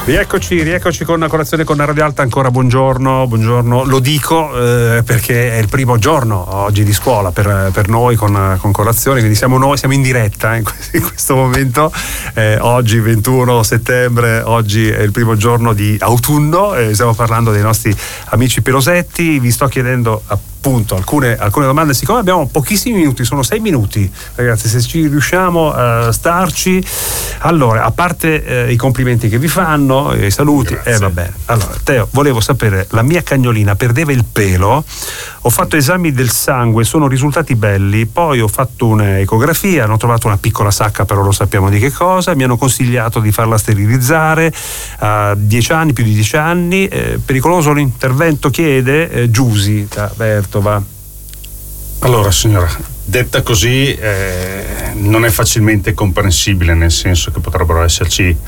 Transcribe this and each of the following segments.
Rieccoci con Colazione con Radio Alta. Ancora buongiorno, lo dico perché è il primo giorno oggi di scuola per noi con Colazione, quindi siamo in diretta in questo momento, oggi 21 settembre, oggi è il primo giorno di autunno, stiamo parlando dei nostri amici pelosetti. Vi sto chiedendo appunto alcune domande, siccome abbiamo pochissimi minuti, sono 6 minuti ragazzi, se ci riusciamo a starci. Allora, a parte i complimenti che vi fanno, i saluti, va bene. Allora, Teo, volevo sapere, la mia cagnolina perdeva il pelo, ho fatto esami del sangue, sono risultati belli, poi ho fatto un'ecografia, hanno trovato una piccola sacca, però lo sappiamo di che cosa, mi hanno consigliato di farla sterilizzare a 10 anni, più di 10 anni, pericoloso l'intervento, chiede Giusi da Bertova. Allora signora, detta così non è facilmente comprensibile, nel senso che potrebbero esserci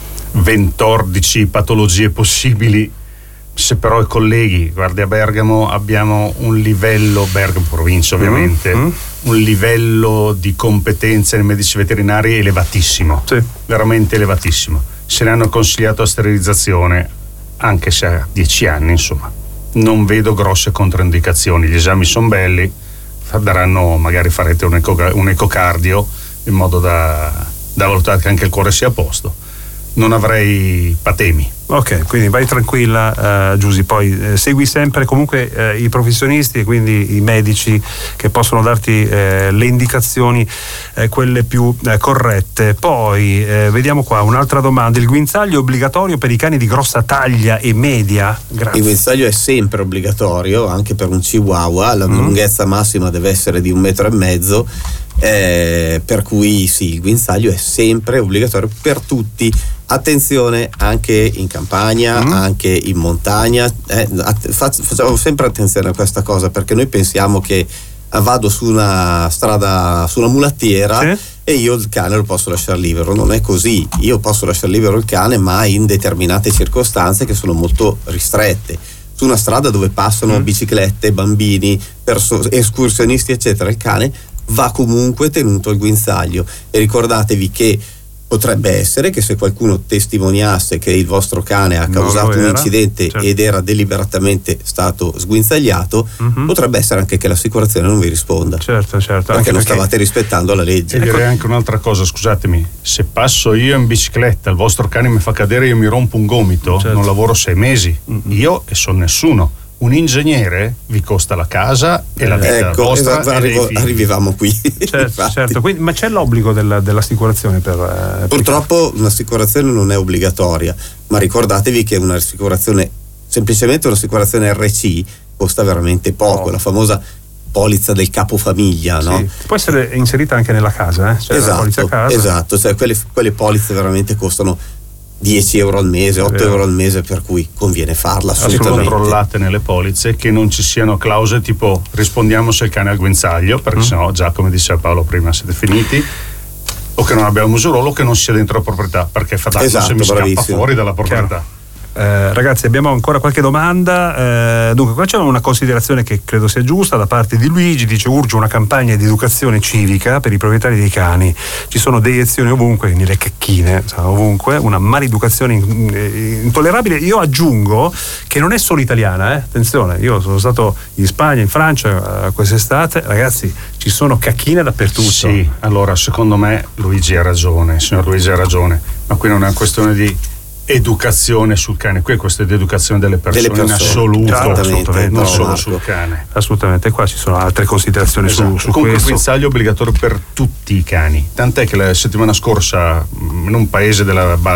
14 patologie possibili. Se però i colleghi, guardi, a Bergamo abbiamo un livello, Bergamo provincia ovviamente, un livello di competenze nei medici veterinari elevatissimo, sì, veramente elevatissimo. Se ne hanno consigliato la sterilizzazione, anche se a 10 anni, insomma, non vedo grosse controindicazioni. Gli esami sono belli, daranno, magari farete un ecocardio in modo da valutare che anche il cuore sia a posto. Non avrei patemi. Ok, quindi vai tranquilla, Giusy, poi segui sempre comunque i professionisti e quindi i medici che possono darti le indicazioni quelle più corrette. Poi vediamo qua un'altra domanda: il guinzaglio è obbligatorio per i cani di grossa taglia e media? Grazie. Il guinzaglio è sempre obbligatorio, anche per un chihuahua, la lunghezza massima deve essere di 1,5 metri, per cui sì, il guinzaglio è sempre obbligatorio per tutti. Attenzione anche in campagna, anche in montagna, facciamo sempre attenzione a questa cosa, perché noi pensiamo che vado su una strada, su una mulattiera, sì, e io il cane lo posso lasciare libero. Non è così, io posso lasciare libero il cane, ma in determinate circostanze che sono molto ristrette. Su una strada dove passano biciclette, bambini, escursionisti eccetera, il cane va comunque tenuto al guinzaglio. E ricordatevi che potrebbe essere che se qualcuno testimoniasse che il vostro cane ha causato un incidente, certo, ed era deliberatamente stato sguinzagliato, potrebbe essere anche che l'assicurazione non vi risponda. Certo. Perché non stavate rispettando la legge. E direi anche un'altra cosa, scusatemi, se passo io in bicicletta, il vostro cane mi fa cadere e io mi rompo un gomito, certo, non lavoro 6 mesi, io e sono nessuno. Un ingegnere vi costa la casa e la vita vostra. Arrivavamo qui. Certo. Quindi, ma c'è l'obbligo dell'assicurazione per purtroppo un'assicurazione non è obbligatoria, ma ricordatevi che un'assicurazione, semplicemente un'assicurazione RC, costa veramente poco, la famosa polizza del capofamiglia, no? Sì. Può essere inserita anche nella casa, Cioè esatto, la polizza a casa. Esatto, cioè quelle polizze veramente costano 10 euro al mese, 8 euro al mese, per cui conviene farla assolutamente. Controllate nelle polizze che non ci siano clausole tipo rispondiamo se il cane ha il guinzaglio, perché sennò già, come diceva Paolo prima, siete finiti, o che non abbiamo musurolo, o che non sia dentro la proprietà, perché fa danno se mi scappa fuori dalla proprietà. Chiaro. Ragazzi, abbiamo ancora qualche domanda. Dunque, qua c'è una considerazione che credo sia giusta da parte di Luigi. Dice: urge una campagna di educazione civica per i proprietari dei cani. Ci sono deiezioni ovunque, quindi le cacchine ovunque, una maleducazione intollerabile. Io aggiungo che non è solo italiana, attenzione, io sono stato in Spagna, in Francia quest'estate, ragazzi, ci sono cacchine dappertutto. Sì, allora secondo me Luigi ha ragione, signor Luigi ha ragione, ma qui non è una questione di educazione sul cane, qui è questa di educazione delle persone in assoluto, assolutamente, non solo sul cane. Assolutamente, qua ci sono altre considerazioni su comunque questo. Il guinzaglio è obbligatorio per tutti i cani, tant'è che la settimana scorsa in un paese della